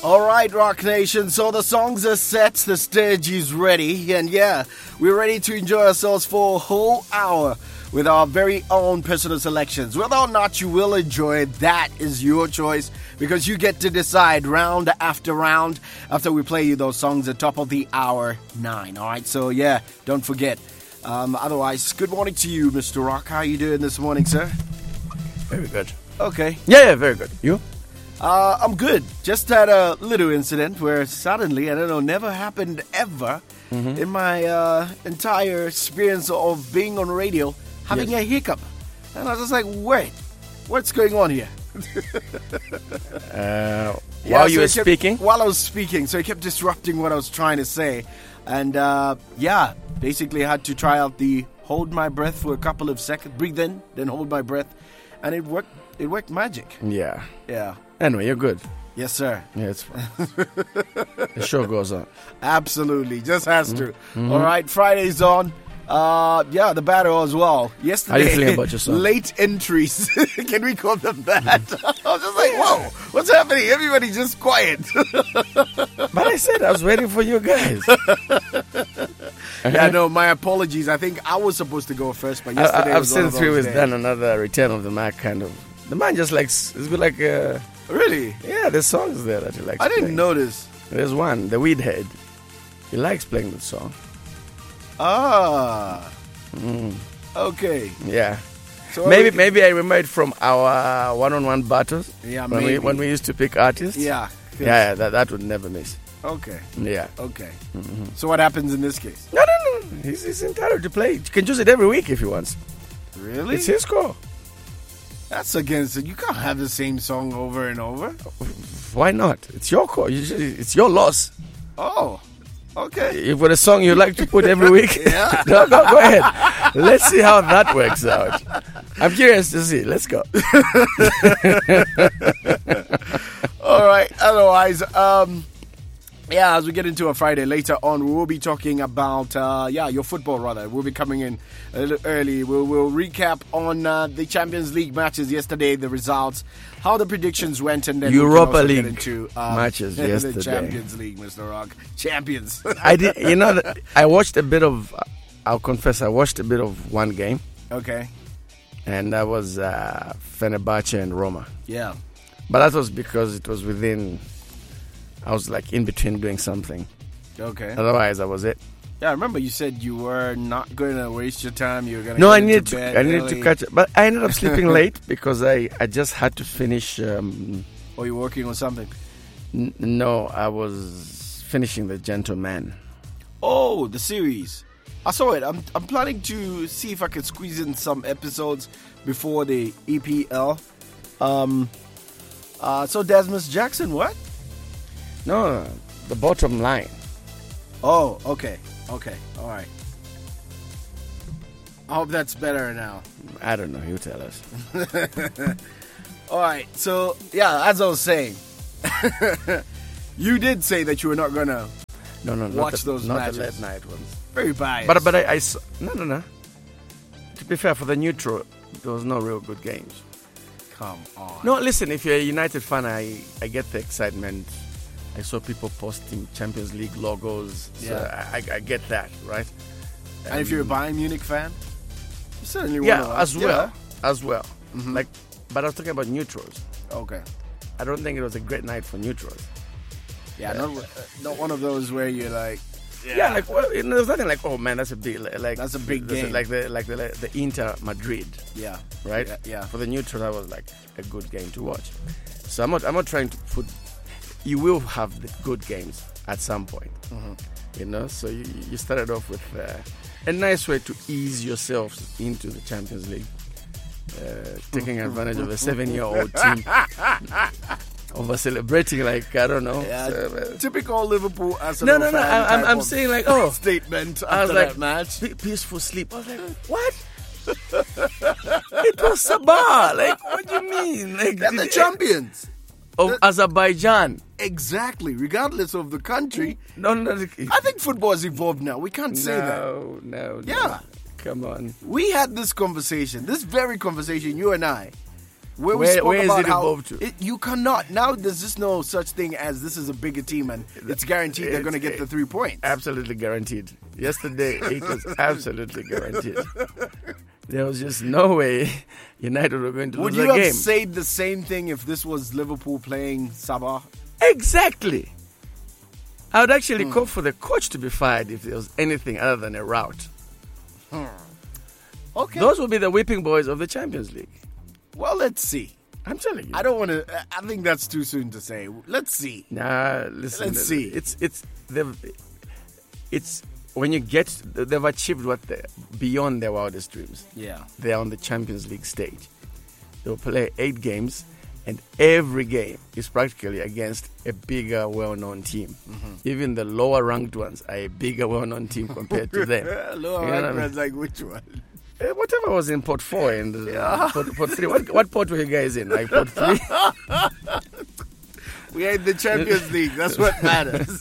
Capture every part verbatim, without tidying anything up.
All right, Rock Nation. So the songs are set, the stage is ready, and yeah, we're ready to enjoy ourselves for a whole hour with our very own personal selections. Whether or not you will enjoy it, that is your choice, because you get to decide round after round after we play you those songs at top of the hour nine. All right, so yeah, don't forget. Um, otherwise, good morning to you, Mister Rock. How are you doing this morning, sir? Very good. Okay. Yeah, yeah, very good. You? Uh, I'm good. Just had a little incident where suddenly, I don't know, never happened ever mm-hmm. in my uh, entire experience of being on radio, having yes. a hiccup. And I was just like, wait, what's going on here? uh, yeah, while you so were kept, speaking? While I was speaking, so it kept disrupting what I was trying to say. And uh, yeah, basically I had to try out the hold my breath for a couple of seconds, breathe in, then hold my breath. And it worked, it worked magic. Yeah. Yeah. Anyway, you're good. Yes, sir. Yeah, it's fine. The show goes on. Absolutely. Just has to. Mm-hmm. All right. Friday's on. Uh, yeah, the battle as well. Yesterday, how are you feeling about yourself? Late entries. Can we call them that? I was just like, whoa, what's happening? Everybody just quiet. But I said I was waiting for you guys. Yeah, no, my apologies. I think I was supposed to go first, but yesterday I, I've was one of since we was days. done another Return of the Mac kind of. The man just likes, it's good like... Uh, really? Yeah, there's songs there that he likes I didn't playing. notice. There's one, The Weed Head. He likes playing the song. Ah. Mm. Okay. Yeah. So maybe we, maybe I remembered from our one-on-one battles. Yeah, when maybe. we when we used to pick artists. Yeah. Yeah, yeah, that, that would never miss. Okay. Yeah. Okay. Mm-hmm. So what happens in this case? No, no, no. He's, he's entitled to play. You can choose it every week if he wants. Really? It's his call. That's against it. You can't have the same song over and over. Why not? It's your call. You should, it's your loss. Oh, okay. If with a song you like to put every week, yeah. no, go, go ahead. Let's see how that works out. I'm curious to see. Let's go. All right. Otherwise, um, yeah, as we get into a Friday later on, we will be talking about, uh, yeah, your football, rather. We'll be coming in a little early. We'll, we'll recap on uh, the Champions League matches yesterday, the results, how the predictions went, and then Europa we can also League get into um, matches the yesterday. Champions League, Mister Rock. Champions. I did. You know, I watched a bit of, I'll confess, I watched a bit of one game. Okay. And that was uh, Fenerbahce and Roma. Yeah. But that was because it was within... I was like in between doing something. Okay. Otherwise, that was it. Yeah, I remember you said you were not going to waste your time. You were going to. No, I into needed to. bed I needed early. to catch it, but I ended up sleeping late because I, I just had to finish. Um, Or you working on something? n- no, I was finishing The Gentleman. Oh, the series. I saw it. I'm I'm planning to see if I can squeeze in some episodes before the E P L. Um. Uh. So Desmond Jackson, what? No, the bottom line. Oh, okay, okay, all right. I hope that's better now. I don't know. You tell us. All right. So yeah, as I was saying, you did say that you were not gonna No, no, not watch the, those not matches. the late night ones. Very biased. But but I, I saw, no no no. To be fair, for the neutral, there was no real good games. Come on. No, listen. If you're a United fan, I I get the excitement. I saw people posting Champions League logos. So Yeah. I, I, I get that, right? And if you're a Bayern Munich fan, you certainly yeah, want to. as well, Yeah. as well. Mhm. Like, but I was talking about neutrals. Okay. I don't think it was a great night for neutrals. Yeah, not, uh, not one of those where you're like, Yeah, like well, you know, there's nothing like, oh man, that's a big like That's a big this is game. like the like the the Inter Madrid, yeah, right? Yeah, yeah. For the neutral, that was like a good game to watch. So I'm not I'm not trying to put. You will have the good games at some point, Mhm. you know. So you, you started off with uh, a nice way to ease yourselves into the Champions League, uh, taking advantage of a seven-year-old team, over celebrating like I don't know. Yeah, so, uh, typical Liverpool as no, no, no. I, I'm I'm saying like oh. statement I was after like, that match. Pe- peaceful sleep. I was like, what? It was Sabah. Like, what do you mean? Like, They're did the it- champions. of Azerbaijan. Exactly, regardless of the country. No, no, no. I think football is evolved now. We can't say that. No, no, no. Yeah. Come on. We had this conversation, this very conversation, you and I, Where, we Where- spoke where is about it how evolved to? It, you cannot. Now there's just no such thing as this is a bigger team and it's guaranteed they're going to get the three points. Absolutely guaranteed. Yesterday, it was absolutely guaranteed. There was just no way United were going to Would lose you the have game. said the same thing if this was Liverpool playing Sabah? Exactly. I would actually Hmm. call for the coach to be fired if there was anything other than a rout. Okay. Those will be the whipping boys of the Champions League. Well, let's see. I'm telling you. I don't want to. I think that's too soon to say. Let's see. Nah, listen. Let's see. It's it's they've it's when you get they've achieved what they beyond their wildest dreams. Yeah. They're on the Champions League stage. They'll play eight games, and every game is practically against a bigger, well-known team. Mm-hmm. Even the lower-ranked ones are a bigger, well-known team compared to them. Lower You know what I ranked mean? like which one? Eh, Whatever was in pot four and uh, pot, pot three. What, what pot were you guys in? Like pot three? We had the Champions League. That's what matters.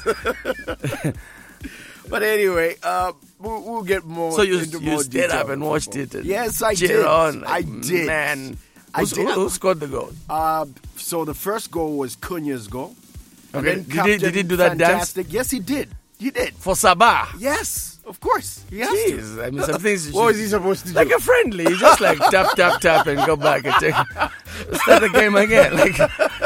But anyway, uh, we'll, we'll get more. So you, into you more stayed detail up and of watched football. it. And Yes, I cheered did. On, I like, did. Man, I Who's- did. Who, who scored the goal? Uh, so the first goal was Cunha's goal. And Okay. then Did he- did he Captain do that dance? Fantastic. Yes, he did. He did. For Sabah. Yes, of course. He has to. Jeez, I mean, some things. you What was should- he supposed to do? Like a friendly, you just like tap, tap, tap, and go back and take, start the game again. Like,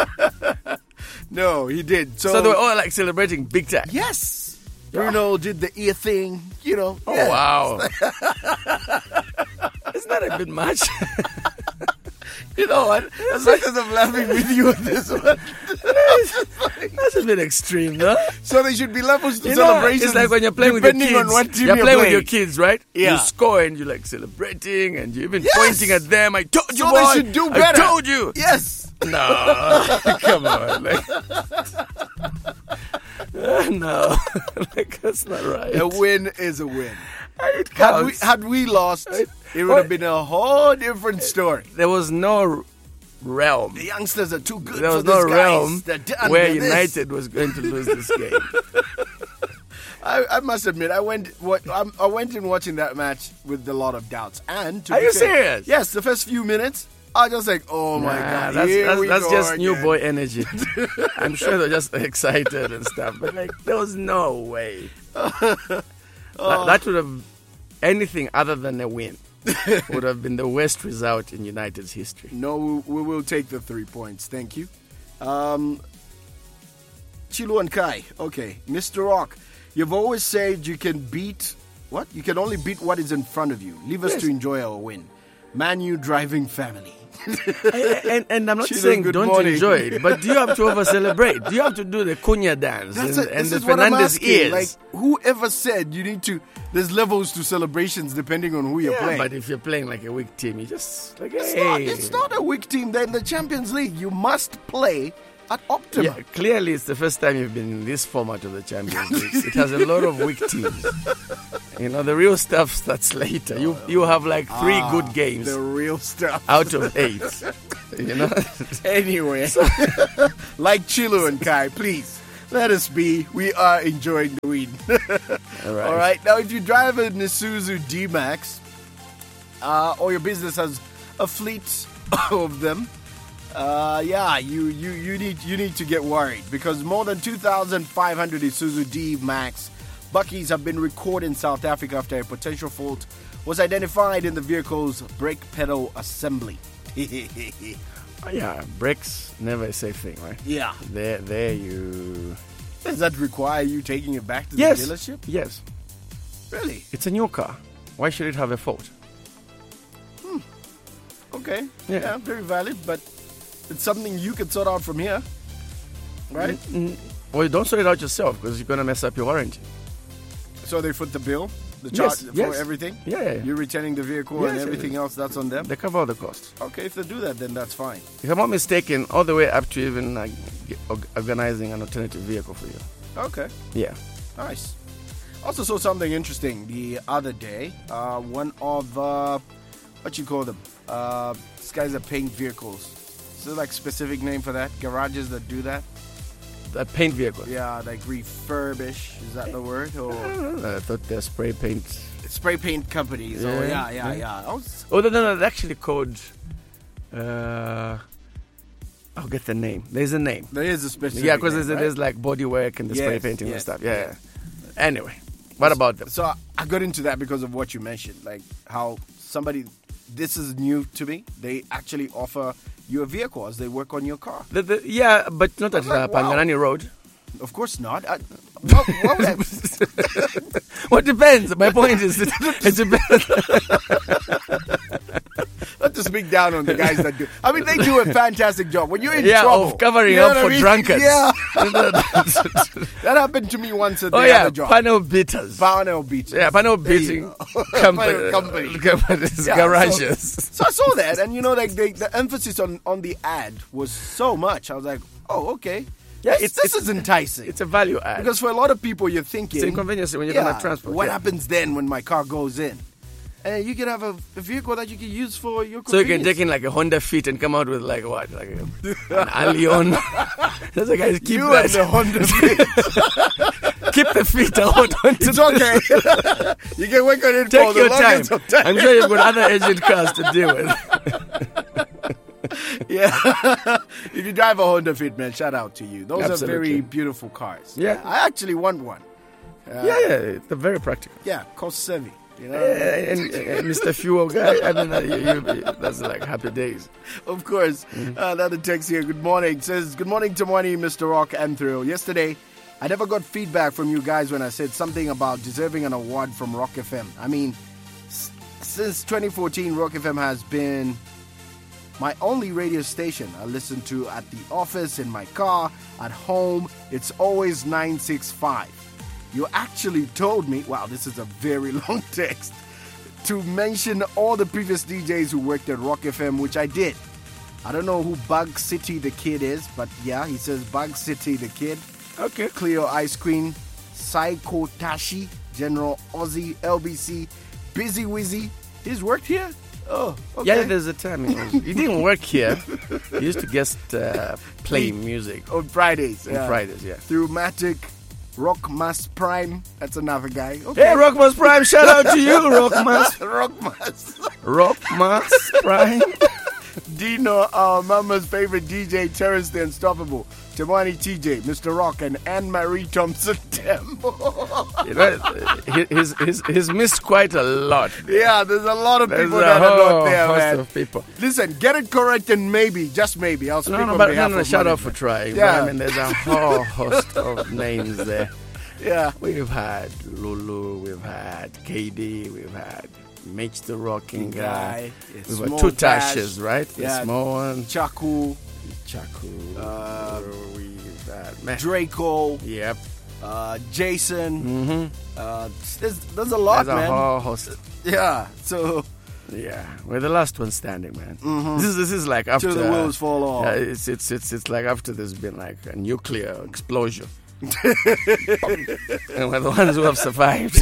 No, he did. So, so they were all like celebrating big time. yes. Bruno did the ear thing, you know. Oh yeah. wow! Isn't that a bit much? You know what? As much as I'm laughing with you on this one. That's a bit extreme, though. So there should be levels to You know, celebrations. it's like when you're playing with your depending kids. on what team you're you're playing with playing. your kids, right? Yeah. You score and you're like celebrating and you're even Yes. pointing at them. I told you, So boy. they should do I better. told you. Yes. No, come on. Like, no, like that's not right. A win is a win. It Had we, counts. had we lost, it would What? have been a whole different story. There was no realm. The youngsters are too good There for was this, no guys. realm They're done where with this. United was going to lose this game. I, I must admit, I went what I'm- I went in watching that match with a lot of doubts. And to Are be you fair, serious? Yes, the first few minutes, I was just like, oh my Nah, god, that's here that's, we that's go just new again. boy energy. I'm sure they're just excited and stuff, but like there was no way that, that would have anything other than a win would have been the worst result in United's history. No, we, we will take the three points. Thank you. Um, Chilu and Kai. Okay, Mister Rock, you've always said you can beat what? You can only beat what is in front of you. Leave us Yes. to enjoy our win. Man U driving family. and, and, and I'm not Chilu, saying good don't morning. enjoy it, but do you have to over celebrate? Do you have to do the Cunha dance That's and, it. and This the is what I'm Fernandez asking. ears? Like, whoever said you need to? There's levels to celebrations depending on who you're yeah, playing. but if you're playing like a weak team, you just like it's hey. not. It's not a weak team. They're in the Champions League. You must play at optimum. Yeah, clearly it's the first time you've been in this format of the Champions League. It has a lot of weak teams. You know, the real stuff starts later. You you have like three Ah, good games The real stuff. out of eight. You know? Anyway, like Chilu and Kai, please let us be. We are enjoying the win. All right. All right. Now, if you drive a Isuzu D-Max, uh, or your business has a fleet of them, uh, yeah, you, you, you need you need to get worried because more than two thousand five hundred Isuzu D-Max buckies have been recorded in South Africa after a potential fault was identified in the vehicle's brake pedal assembly. Yeah, brakes never a safe thing, right? Yeah. There, there you. Does that require you taking it back to the Yes. dealership? Yes. Really? It's a new car. Why should it have a fault? Okay. Yeah. Yeah. Very valid, but it's something you can sort out from here, right? Mm, Well, you don't sort it out yourself because you're gonna mess up your warranty. So they foot the bill, the Yes, charge for yes. everything. Yeah, yeah, yeah. You're returning the vehicle and Yes, everything else. That's on them. They cover all the costs. Okay, if they do that, then that's fine. If I'm not mistaken, all the way up to even like, g- org- organizing an alternative vehicle for you. Okay, Yeah. nice. Also saw something interesting the other day. Uh, one of uh, what you call them? Uh, these guys that paint vehicles. Is there like specific name for that? Garages that do that? A paint vehicle. Yeah, like refurbish. Is that the word? Or I thought they're spray paint. spray paint companies? Oh Yeah, yeah, yeah, yeah. yeah. I was, Oh, no, no, no, they're actually called Uh, I'll get the name. There's a name. There is a specific Yeah, because name, there's, right? there's like body work and the spray Yes, painting and yes, stuff. Yeah. yeah. yeah. Anyway, what about them? So I got into that because of what you mentioned, like how somebody, this is new to me. They actually offer you a vehicle as they work on your car. The, the, yeah, but not at uh, like, wow. Panganani Road. Of course not. I, what, what would I, Well, it depends. My point is, it, it depends. not to speak down on the guys that do. I mean, they do a fantastic job. When you're in Yeah, trouble, of covering you know up what for I mean? drunkards. Yeah, that happened to me once at the Oh yeah, other job. panel beaters. Panel beats. Yeah, panel There you beating go. company, Panel company. companies, Yeah, garages. So I saw that, and you know, like they, the emphasis on, on the ad was so much. I was like, oh, okay. Yeah, this, it's- this it's- is enticing. It's a value add. Because for a lot of people, you're thinking, It's inconvenience when you yeah, don't have transport. what yeah. happens then when my car goes in? And you can have a, a vehicle that you can use for your So you can convenience. take in like a Honda Fit and come out with like what, like a, an Allion. That's like guys keep you that. and the Honda Fit. Keep the feet out. Onto It's okay. You can work on it for Take the your time. longest of time. I'm sure you've got other agent cars to deal with. Yeah. If you drive a Honda Fit, man, shout out to you. Those Absolutely. are very beautiful cars. Yeah. I actually want one. Uh, Yeah, yeah, they're very practical. Yeah, cost savvy. You know? Uh, and, and Mister Fuel guy, I mean, uh, you, you, that's like happy days. Of course. Mm-hmm. Uh, another text here. Good morning. It says, good morning to Money, Mister Rock and Thrill. Yesterday, I never got feedback from you guys when I said something about deserving an award from Rock F M. I mean, s- since twenty fourteen, Rock F M has been my only radio station I listen to at the office, in my car, at home. It's always nine six five. You actually told me, wow, this is a very long text, to mention all the previous D Js who worked at Rock F M, which I did. I don't know who Bug City the Kid is, but yeah, he says Bug City the Kid. Okay. Cleo Ice Queen, Saiko Tashi, General Ozzy, L B C, Busy Wizzy. He's worked here? Oh, okay. Yeah, there's a time he, was, he didn't work here. He used to guest uh, play music On Fridays. on yeah. Fridays, yeah. Through Matic, Rockmas Prime. That's another guy. Okay. Hey, Rockmas Prime, shout out to you, Rockmas. Rockmas. Rockmas Prime. Dino, our mama's favorite D J, Terrence the Unstoppable, Tamani T J, Mister Rock, and Anne-Marie Thompson Temple. You know, he- he's, he's, he's missed quite a lot. Yeah, there's a lot of There's people a that are whole not there, host man. of people. Listen, get it correct and maybe, just maybe, I'll speak No, no, on but no, behalf no, of shout Money. out for trying. Yeah. Yeah. I mean, there's a whole host of names there. Yeah. We've had Lulu, we've had K D, we've had Mitch the Rocking Guy. Guy, We've Small had two Tash, Tashes, right? The yeah. small one. Chaku, Chaku. Uh, we've had man. Draco, Yep. uh, Jason. Mm-hmm. Uh, there's, there's a lot, There's a man. whole host. Yeah, so Yeah, we're the last one standing, man. This is this is like after till the wheels fall off. Yeah, it's it's it's it's like after there's been like a nuclear explosion. And we're the ones who have survived.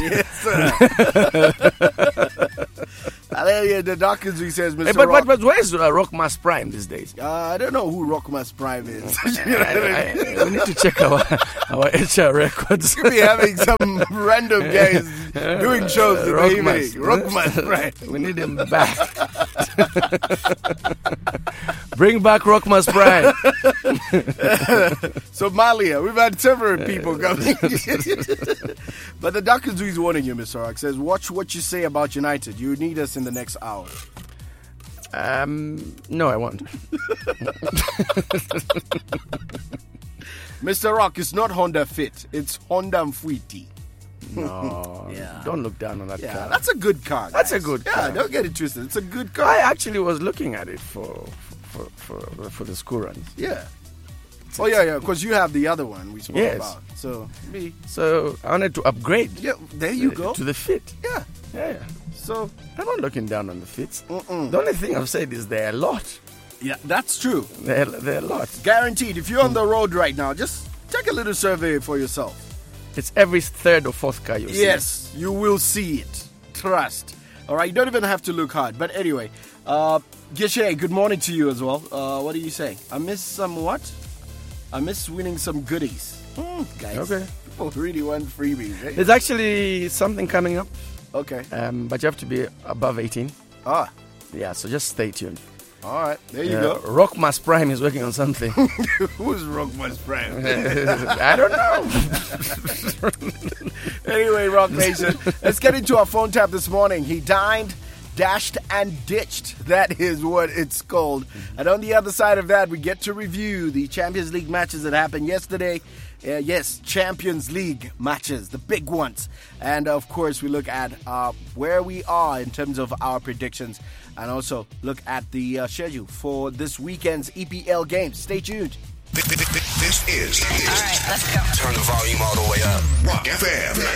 Hallelujah, the Dawkins, he says, Mister Hey, but, Rock. but but where's uh, Rockmas Prime these days? uh, I don't know who Rockmas Prime is. I, I, we need to check our our H R records. Could be having some random guys doing shows in the Rockmas. evening. Rockmas Prime. We need him back. Bring back Rockmas Prime. Somalia. We've had several people coming. But the Dawkins is warning you, Mister Rock. Says, watch what you say about United. You need us in the next hour. Um, no, I won't. Mister Rock, it's not Honda Fit. It's Honda Mfuiti. No, Yeah. don't look down on that Yeah, car. that's a good car. That's a guys. good yeah, car. don't get it twisted. It's a good I car. actually was looking at it for for for, for the school runs. Yeah. Oh, yeah, yeah, because you have the other one we spoke Yes. about. So, me. So I wanted to upgrade. Yeah, there you uh, go. to the fit. Yeah. Yeah, So, I'm not looking down on the fits. Mm-mm. The only thing I've said is they're a lot. yeah, that's true. They're, they're a lot. Guaranteed. If you're on the road right now, just take a little survey for yourself. It's every third or fourth car you see. Yes, you will see it. Trust. All right, you don't even have to look hard. But anyway, uh, Geshe, good morning to you as well. Uh, what are you saying? I miss some what? I miss winning some goodies. Mm, guys, Okay. people really want freebies. Eh? There's actually something coming up, Okay. um, but you have to be above eighteen. Ah, Yeah, so just stay tuned. All right, there you Yeah, go. Rockmas Prime is working on something. Who's Rockman's friend? I don't know. Anyway, Rock Nation, let's get into our phone tap this morning. He dined, dashed, and ditched. That is what it's called. And on the other side of that, we get to review the Champions League matches that happened yesterday. Uh, yes, Champions League matches, the big ones. And, of course, we look at uh, where we are in terms of our predictions and also look at the uh, schedule for this weekend's E P L games. Stay tuned. This is. All right, let's go. Turn the volume all the way up. Rock F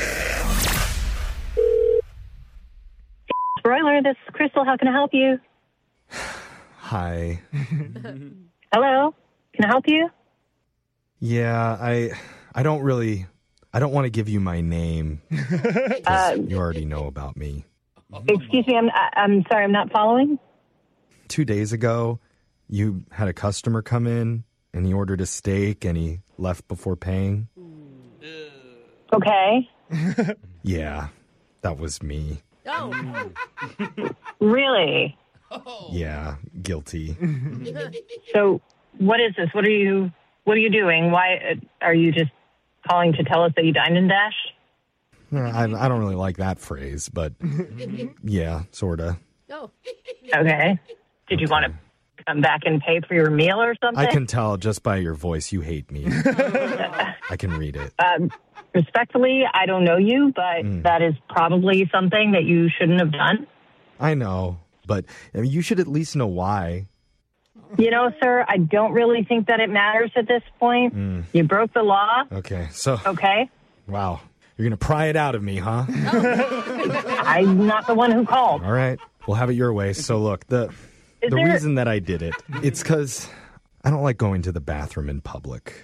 M. Broiler, this is Crystal. How can I help you? Hi. Hello? Can I help you? Yeah, I I don't really I don't want to give you my name because Uh, you already know about me. Excuse me, I'm I- I'm sorry, I'm not following. Two days ago, you had a customer come in and he ordered a steak and he left before paying. Okay. Yeah, that was me. Really? Yeah, guilty. So, what is this? What are you What are you doing? Why uh, are you just calling to tell us that you dined and dashed? I, I don't really like that phrase, but yeah, sorta. Okay. Did you want to come back and pay for your meal or something? I can tell just by your voice you hate me. I can read it. Um, respectfully, I don't know you, but Mm. that is probably something that you shouldn't have done. I know, but I mean, you should at least know why. You know, sir, I don't really think that it matters at this point. Mm. You broke the law, Okay, so okay? wow, you're gonna pry it out of me, huh? I'm not the one who called. All right, we'll have it your way. So look, the Is the there- reason that I did it, it's because I don't like going to the bathroom in public.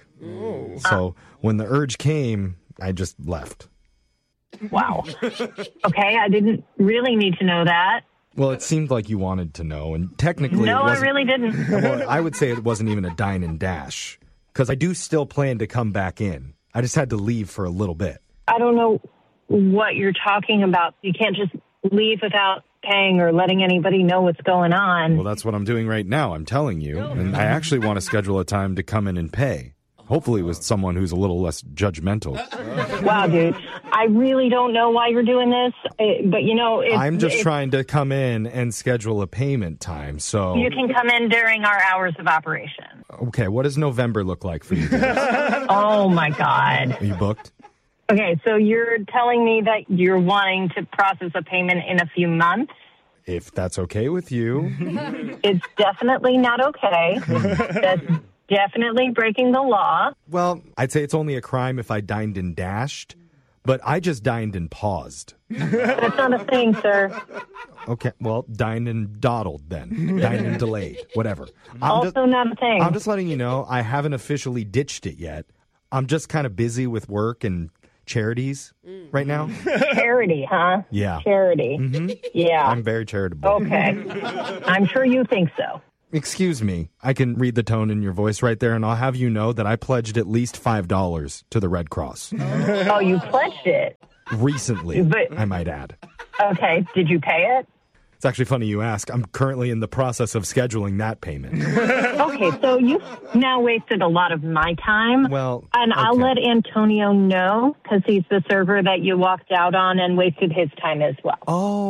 So when the urge came, I just left. Wow. Okay, I didn't really need to know that. Well, it seemed like you wanted to know, and technically, No, it I wasn't, really didn't. Well, I would say it wasn't even a dine and dash because I do still plan to come back in. I just had to leave for a little bit. I don't know what you're talking about. You can't just leave without paying or letting anybody know what's going on. Well, that's what I'm doing right now. I'm telling you, and I actually want to schedule a time to come in and pay. Hopefully with someone who's a little less judgmental. Wow, dude. I really don't know why you're doing this, eh, but you know, it's, I'm just it's, trying to come in and schedule a payment time. So, you can come in during our hours of operation. okay, what does November look like for you guys? Oh, my God. Are you booked? Okay, so you're telling me that you're wanting to process a payment in a few months? If that's okay with you. It's definitely not okay. That's definitely breaking the law. Well, I'd say it's only a crime if I dined and dashed, but I just dined and paused. That's not a thing, sir. Okay, well, dined and dawdled then. Dined and delayed, whatever. I'm Also just, not a thing. I'm just letting you know I haven't officially ditched it yet. I'm just kind of busy with work and charities right now. Charity, huh? Yeah. Charity. Mm-hmm. Yeah. I'm very charitable. Okay. I'm sure you think so. Excuse me. I can read the tone in your voice right there, and I'll have you know that I pledged at least five dollars to the Red Cross. Oh, you pledged it. Recently, But- I might add. Okay. Did you pay it? It's actually funny you ask. I'm currently in the process of scheduling that payment. Okay, so you've now wasted a lot of my time. Well, And I'll okay. let Antonio know because he's the server that you walked out on and wasted his time as well.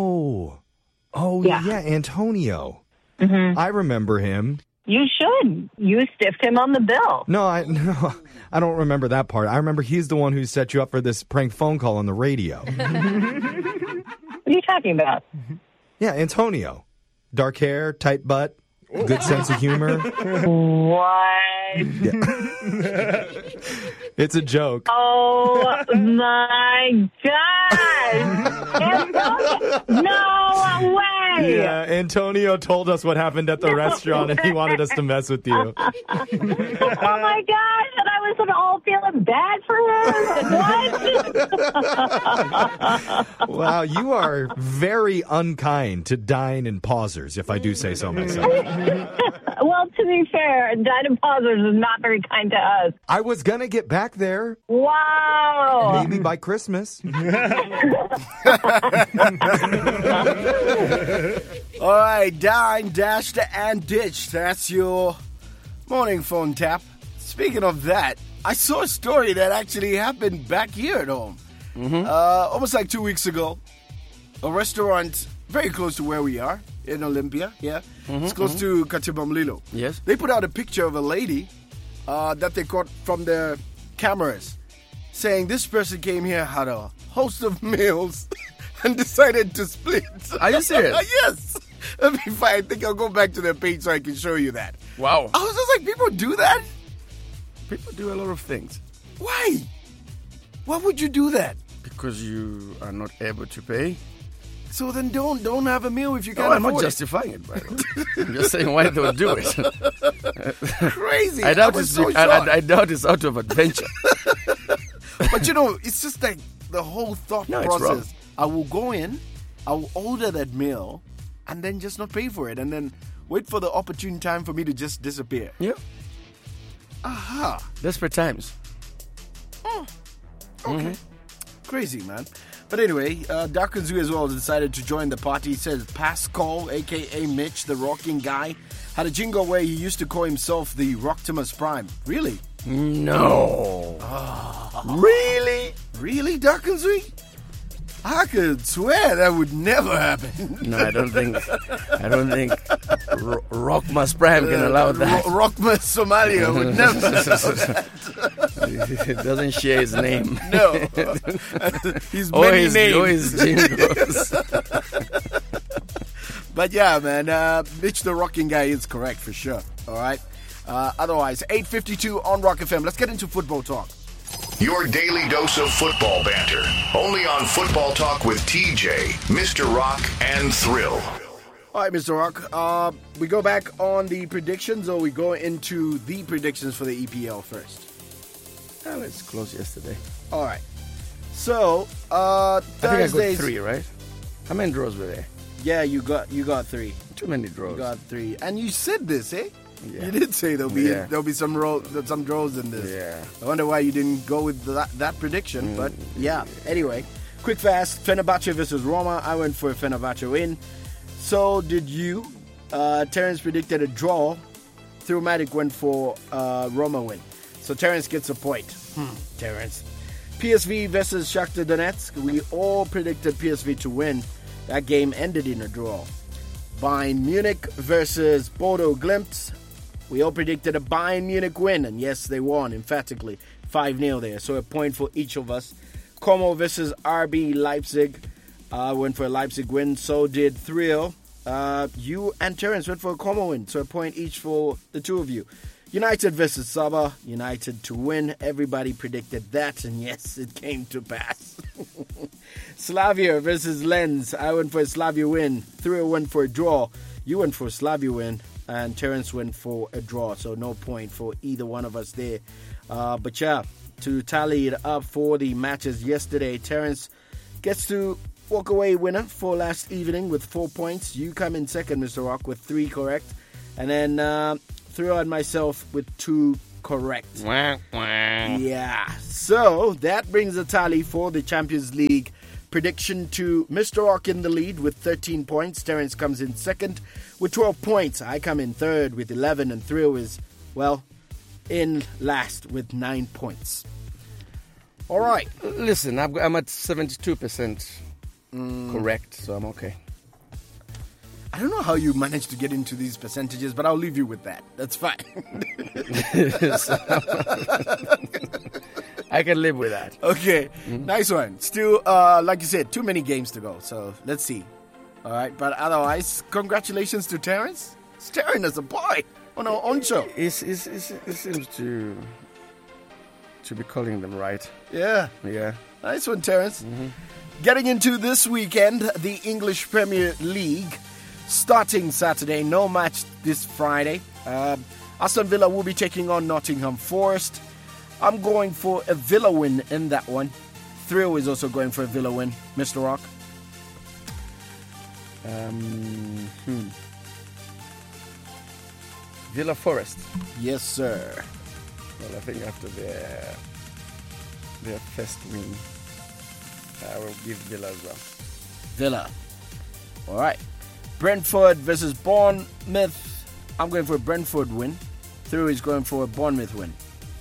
Oh. Oh, Yeah. yeah, Antonio. Mm-hmm. I remember him. You should. You stiffed him on the bill. No, I no, I don't remember that part. I remember he's the one who set you up for this prank phone call on the radio. What are you talking about? Yeah, Antonio. Dark hair, tight butt, good sense of humor. What? Yeah. It's a joke. Oh my gosh! Antonio, no way! Yeah, Antonio told us what happened at the restaurant and he wanted us to mess with you. Oh my gosh! And I was all feeling bad for him. What? Wow, you are very unkind to dine and pausers, if I do say so myself. Well, to be fair, Dinah Pausers is not very kind to us. I was going to get back there, Wow! maybe by Christmas. All right, dine, dashed, and ditched. That's your morning phone tap. Speaking of that, I saw a story that actually happened back here at home. Mm-hmm. Uh, almost like two weeks ago. A restaurant very close to where we are in Olympia. Yeah, Mm-hmm, it's close to Katibamlilo. Yes. They put out a picture of a lady uh, that they caught from their cameras, saying this person came here, had a host of meals, and decided to split. Are you serious? Yes. Let me find. I think I'll go back to their page so I can show you that. Wow. I was just like, people do that? People do a lot of things Why? Why would you do that? because you are not able to pay. So then don't don't have a meal if you No, can't I'm not afford justifying it, by the way. I'm just saying why they would do it. it. Crazy. I doubt, was it's, so I, shocked. I, I doubt it's out of adventure. But you know, it's just like the whole thought No, it's wrong. process. I will go in, I will order that meal, and then just not pay for it, and then wait for the opportune time for me to just disappear. Yeah. Aha. Desperate times. Okay. Crazy, man. But anyway, uh, Darkin Zoo as well decided to join the party. He says Pascal, a k a. Mitch, the rocking guy, had a jingle where he used to call himself the Rocktimus Prime. Really? No. Really? Really, Darkin Zoo? I could swear that would never happen. No, I don't think. I don't think Ro- Rockmas Prime can allow that. Ro- Rockmas Somalia would never allow that. It doesn't share his name. No. He's Or many his, names. or his jingles. But yeah, man, uh, Mitch the rocking guy is correct for sure. All right. Uh, otherwise, eight fifty-two on Rock F M. Let's get into football talk. Your daily dose of football banter. Only on Football Talk with T J, Mister Rock, and Thrill. All right, Mister Rock. Uh, we go back on the predictions, or we go into the predictions for the E P L first? Well, it's close yesterday. All right. So, uh, I think I got Thursdays. three, right? How many draws were there? Yeah, you got you got three. Too many draws. You got three, and you said this, eh? Yeah. You did say there'll be Yeah. there'll be some ro- some draws in this. Yeah. I wonder why you didn't go with that, that prediction, but yeah. Anyway, quick fast. Fenerbahce versus Roma. I went for a Fenerbahce win. So did you. Uh, Terrence predicted a draw. Thromatic went for uh, Roma win. So Terrence gets a point. Hmm. Terrence. P S V versus Shakhtar Donetsk. We all predicted P S V to win. That game ended in a draw. Bayern Munich versus Bodo Glimt. We all predicted a Bayern Munich win, and yes, they won emphatically, five nil there. So a point for each of us. Como versus R B Leipzig. I uh, went for a Leipzig win. So did Thrill. Uh, you and Terrence went for a Como win. So a point each for the two of you. United versus Saba. United to win. Everybody predicted that, and yes, it came to pass. Slavia versus Lens. I went for a Slavia win. Thrill went for a draw. You went for a Slavia win. And Terrence went for a draw. So no point for either one of us there. Uh, but yeah, to tally it up for the matches yesterday, Terrence gets to walk away winner for last evening with four points. You come in second, Mister Rock, with three correct. And then uh, Thrill and myself with two correct. Wah, wah. Yeah. So that brings a tally for the Champions League prediction to Mister Rock in the lead with thirteen points. Terrence comes in second with twelve points. I come in third with eleven, and Thrill is, well, in last with nine points. All right. Listen, I've got, I'm at seventy-two percent correct, so I'm okay. I don't know how you managed to get into these percentages, but I'll leave you with that. That's fine. I can live with that. Okay, nice one. Still, uh, like you said, too many games to go. So let's see. All right, but otherwise, congratulations to Terrence. He's tearing us apart on our own show. It's, it's, it's, it seems to to be calling them right. Yeah, Yeah. nice one, Terrence. Getting into this weekend, the English Premier League starting Saturday. No match this Friday. Um, Aston Villa will be taking on Nottingham Forest. I'm going for a Villa win in that one. Thrill is also going for a Villa win. Mister Rock? Um, hmm. Villa Forest. Yes, sir. Well, I think after their their first win, I will give Villa as well. Villa. All right. Brentford versus Bournemouth. I'm going for a Brentford win. Through is going for a Bournemouth win.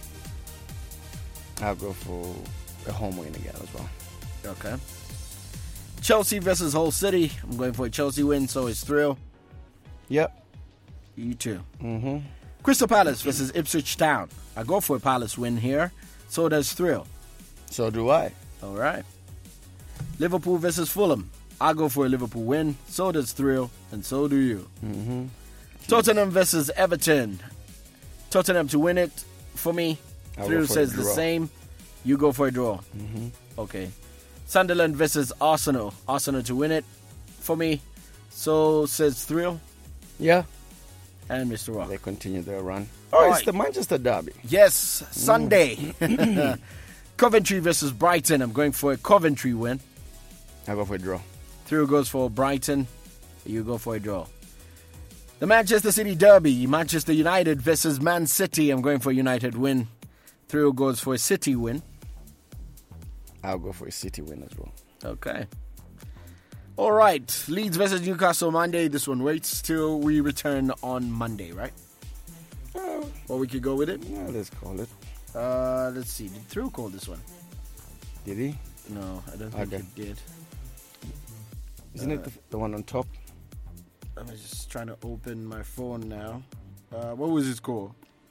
I'll go for a home win again as well. Okay. Chelsea versus Hull City. I'm going for a Chelsea win, so is Thrill. Yep. You too. Mm-hmm. Crystal Palace versus Ipswich Town. I go for a Palace win here, so does Thrill. So do I. All right. Liverpool versus Fulham. I go for a Liverpool win, so does Thrill, and so do you. Mm-hmm. Tottenham versus Everton. Tottenham to win it for me. I'll Thrill go for says a the draw. same. You go for a draw. Mm-hmm. Okay. Sunderland versus Arsenal. Arsenal to win it for me. So says Thrill Yeah. and Mister Rock. They continue their run. Oh, All it's right. the Manchester Derby. Yes, Sunday. Coventry versus Brighton. I'm going for a Coventry win. I'll go for a draw. Thrill goes for Brighton. You go for a draw. The Manchester City Derby. Manchester United versus Man City. I'm going for a United win. Thrill goes for a City win. I'll go for a City win as well. Okay. All right. Leeds versus Newcastle Monday. This one waits till we return on Monday, right? Oh, Or we could go with it. yeah, let's call it. Uh, let's see. Did Thrill call this one? Did he? No, I don't think Okay. he did. Isn't it the, the one on top? I'm just trying to open my phone now. Uh, what was his call?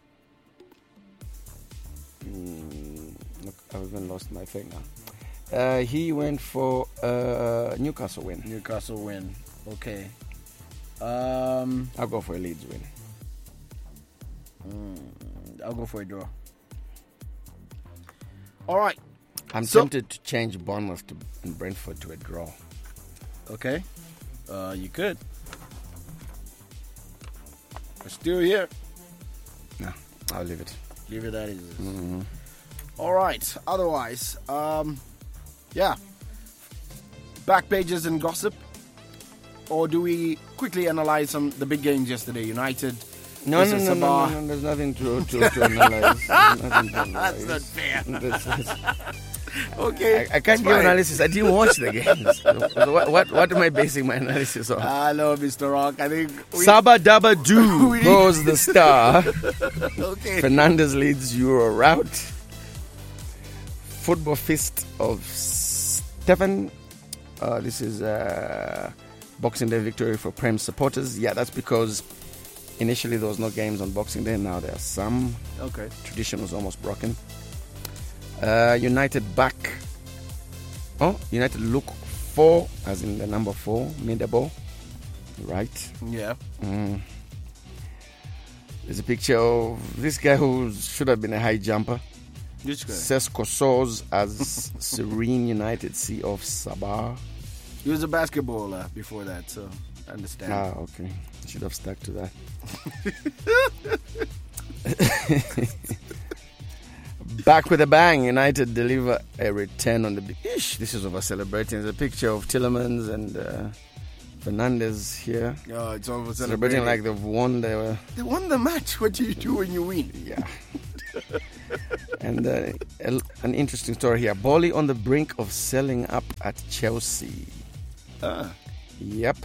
Mm, look, I've even lost my thing now. Uh, he went for uh, Newcastle win. Newcastle win. Okay. Um, I'll go for a Leeds win. mm, I'll go for a draw. All right. I'm So- tempted to change Bournemouth to and Brentford to a draw. Okay. Uh, you could. We're still here. No, I'll leave it. Leave it as is. Mm-hmm. All right. Otherwise, um, yeah. Back pages and gossip, or do we quickly analyze some the big games yesterday? United. No, no, versus no, no, Sabah. no, no, there's nothing to, to, to analyze. Nothing to analyze. That's not fair. That's- that's- Okay. I, I can't give fine. analysis. I didn't watch the games. So what, what, what am I basing my analysis on? Hello, Mister Rock. I think we, Saba Daba Doo We- goes the star. okay. Fernandez leads Euro route. Football fist of Stefan. Uh, this is uh, Boxing Day victory for Prem supporters. Yeah, that's because initially there was no games on Boxing Day. Now there are some. Okay. Tradition was almost broken. Uh, United back. Oh, United look four, as in the number four, Mindabo. Right. Yeah. Mm. There's a picture of this guy who should have been a high jumper. Which guy? Sesko Soz as Serene United C of Sabah. He was a basketballer before that, so I understand. Ah, okay. Should have stuck to that. Back with a bang, United deliver a return on the big. Ish, this is over celebrating. There's a picture of Tillemans and uh, Fernandez here. Oh, it's over Celebrating celebrating. like they've won their. They won the match. What do you do when you win? Yeah. And uh, a- an interesting story here. Boli on the brink of selling up at Chelsea. Ah, Yep.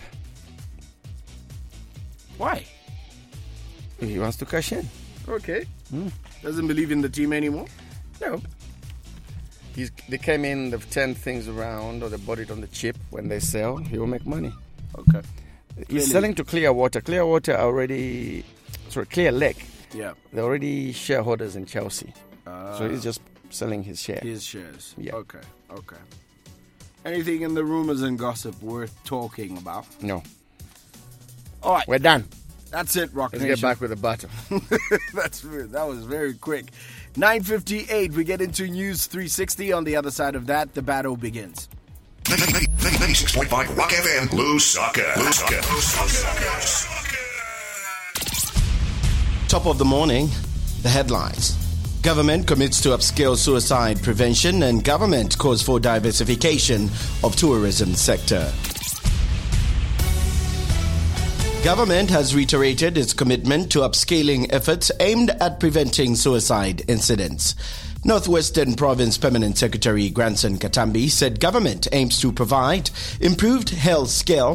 why? He wants to cash in. Okay. Hmm. Doesn't believe in the team anymore. No. He's, they came in, they've turned things around, or they bought it on the chip. When they sell, he will make money. Okay. He's Clearly. selling to Clearwater. Clearwater already, sorry, Clear Lake. Yeah. They're already shareholders in Chelsea. Uh, So he's just selling his share. his shares. Yeah. Okay. Okay. Anything in the rumors and gossip worth talking about? No. All right. We're done. That's it, Rock Let's Nation. get back with the battle. That's that was very quick. nine fifty-eight. We get into News three sixty. On the other side of that, the battle begins. ninety-six point five Rock F M, Lusaka. Lusaka. Top of the morning, the headlines. Government commits to upscale suicide prevention, and government calls for diversification of tourism sector. Government has reiterated its commitment to upscaling efforts aimed at preventing suicide incidents. Northwestern Province Permanent Secretary Granson Katambi said government aims to provide improved health scale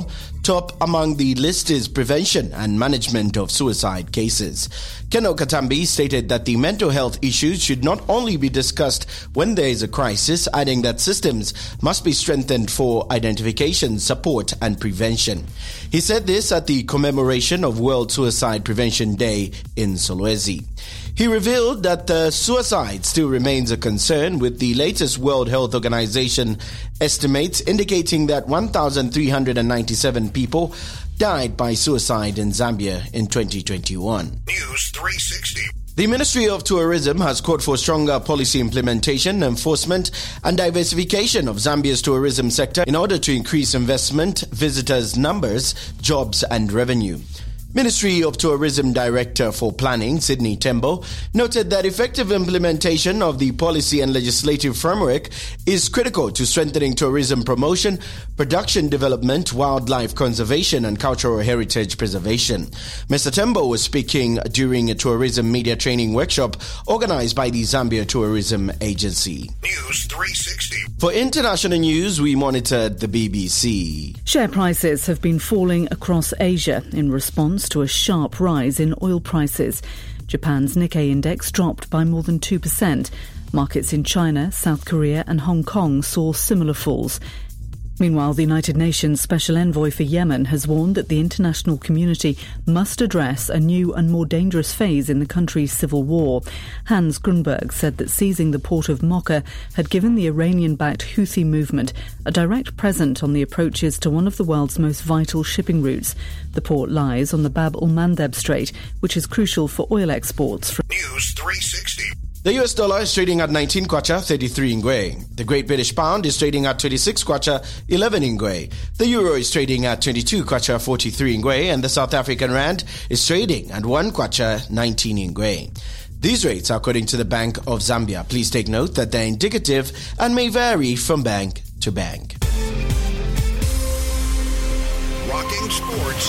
Top among the list is prevention and management of suicide cases. Ken Okatambi stated that the mental health issues should not only be discussed when there is a crisis, adding that systems must be strengthened for identification, support and prevention. He said this at the commemoration of World Suicide Prevention Day in Solwezi. He revealed that the suicide still remains a concern, with the latest World Health Organization estimates indicating that one thousand three hundred ninety-seven people died by suicide in Zambia in twenty twenty-one. News three sixty. The Ministry of Tourism has called for stronger policy implementation, enforcement and diversification of Zambia's tourism sector in order to increase investment, visitors' numbers, jobs and revenue. Ministry of Tourism Director for Planning, Sydney Tembo, noted that effective implementation of the policy and legislative framework is critical to strengthening tourism promotion, production development, wildlife conservation and cultural heritage preservation. Mister Tembo was speaking during a tourism media training workshop organized by the Zambia Tourism Agency. News three sixty. For international news, we monitored the B B C. Share prices have been falling across Asia in response to a sharp rise in oil prices. Japan's Nikkei index dropped by more than two percent. Markets in China, South Korea and Hong Kong saw similar falls. Meanwhile, the United Nations Special Envoy for Yemen has warned that the international community must address a new and more dangerous phase in the country's civil war. Hans Grunberg said that seizing the port of Mocha had given the Iranian-backed Houthi movement a direct present on the approaches to one of the world's most vital shipping routes. The port lies on the Bab el-Mandeb Strait, which is crucial for oil exports from News three sixty. The U S dollar is trading at nineteen kwacha, thirty-three ngwe. The Great British Pound is trading at twenty-six kwacha, eleven ngwe. The Euro is trading at twenty-two kwacha, forty-three ngwe. And the South African Rand is trading at one kwacha, nineteen ngwe. These rates are according to the Bank of Zambia. Please take note that they're indicative and may vary from bank to bank. Rocking Sports.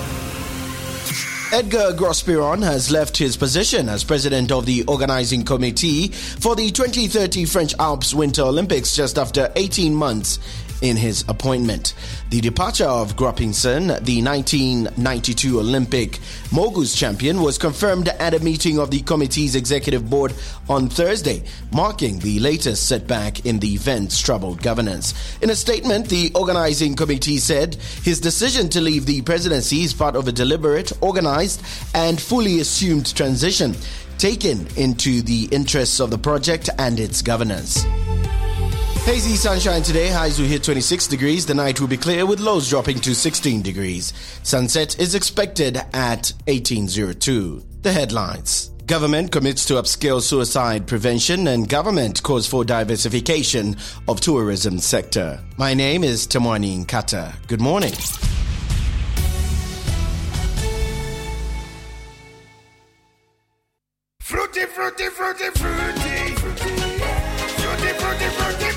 Edgar Grospiron has left his position as president of the organizing committee for the twenty thirty French Alps Winter Olympics just after eighteen months in his appointment. The departure of Grospirón, the nineteen ninety-two Olympic Moguls champion, was confirmed at a meeting of the committee's executive board on Thursday, marking the latest setback in the event's troubled governance. In a statement, the organizing committee said his decision to leave the presidency is part of a deliberate, organized, and fully assumed transition taken into the interests of the project and its governance. Hazy sunshine today, highs will hit twenty-six degrees. The night will be clear with lows dropping to sixteen degrees. Sunset is expected at eighteen oh two. The headlines. Government commits to upscale suicide prevention and government calls for diversification of tourism sector. My name is Tamwani Nkata. Good morning. Fruity, fruity, fruity, fruity. Fruity, fruity, fruity, fruity.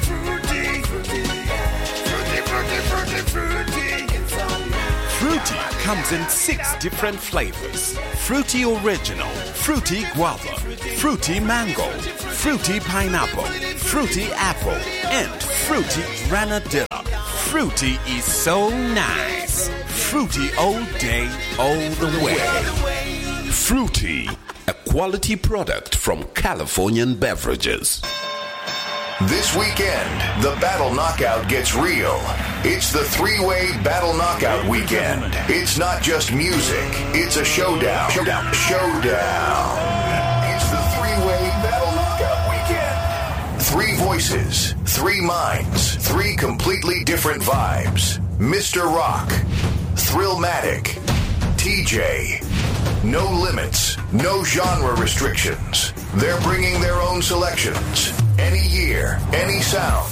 Fruity comes in six different flavors. Fruity Original, Fruity Guava, Fruity Mango, Fruity Pineapple, Fruity Apple, and Fruity Granadilla. Fruity is so nice. Fruity all day, all the way. Fruity, a quality product from Californian Beverages. This weekend, the Battle Knockout gets real. It's the three-way Battle Knockout weekend. It's not just music, it's a showdown. Showdown. Showdown. It's the three-way Battle Knockout weekend. Three voices, three minds, three completely different vibes. Mister Rock, Thrillmatic, T J. No limits, no genre restrictions. They're bringing their own selections. Any year, any sound.